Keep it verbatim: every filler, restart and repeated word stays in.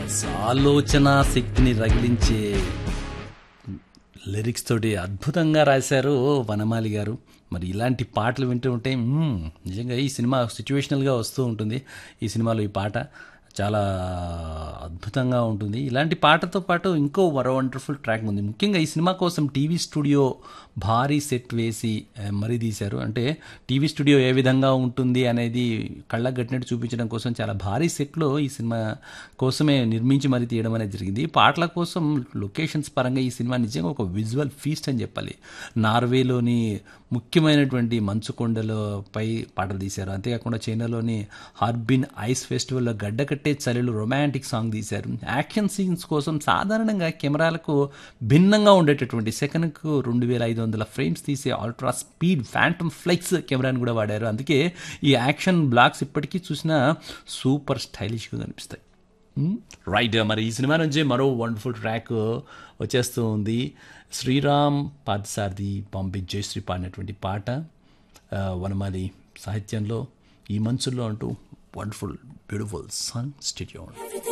ఆలోచన శక్తిని రగిలించే లిరిక్స్ తోటి అద్భుతంగా రాశారు వనమాలి గారు. మరి ఇలాంటి పాటలు వింటూ ఉంటే మ్మ్, నిజంగా ఈ సినిమా సిచ్యువేషనల్గా వస్తూ ఉంటుంది. ఈ సినిమాలో ఈ పాట చాలా అద్భుతంగా ఉంటుంది. ఇలాంటి పాటతో పాటు ఇంకో మరో వండర్ఫుల్ ట్రాక్ ఉంది. ముఖ్యంగా ఈ సినిమా కోసం టీవీ స్టూడియో భారీ సెట్ వేసి ఆ, మరీ తీశారు. అంటే టీవీ స్టూడియో ఏ విధంగా ఉంటుంది అనేది కళ్ళకు కట్టినట్టు చూపించడం కోసం చాలా భారీ సెట్లో ఈ సినిమా కోసమే నిర్మించి మరీ తీయడం అనేది జరిగింది. పాటల కోసం లొకేషన్స్ పరంగా ఈ సినిమా నిజంగా ఒక విజువల్ ఫీస్ట్ అని చెప్పాలి. నార్వేలోని ముఖ్యమైనటువంటి మంచు కొండలపై పాటలు తీశారు. అంతేకాకుండా చైనాలోని హార్బిన్ ఐస్ ఫెస్టివల్లో గడ్డకట్టే చలిలో రొమాంటిక్ సాంగ్ తీశారు. యాక్షన్ సీన్స్ కోసం సాధారణంగా కెమెరాలకు భిన్నంగా ఉండేటటువంటి సెకండ్కు రెండు వేల ఐదు వందల ఫ్రేమ్స్ తీసే అల్ట్రా స్పీడ్ ఫ్యాంటమ్ ఫ్లెక్స్ కెమెరాని కూడా వాడారు. అందుకే ఈ యాక్షన్ బ్లాక్స్ ఇప్పటికీ చూసినా సూపర్ స్టైలిష్గా కనిపిస్తాయి. రైట్, మరి ఈ సినిమా నుంచి మరో వండర్ఫుల్ ట్రాక్ వచ్చేస్తూ ఉంది. శ్రీరామ్ పార్థసారథి బాంబే జయశ్రీ పాడినటువంటి పాట, ఆ, వనమాలి సాహిత్యంలో ఈ మంచుల్లో అంటూ వండర్ఫుల్ బ్యూటిఫుల్ సాంగ్. స్టేడియం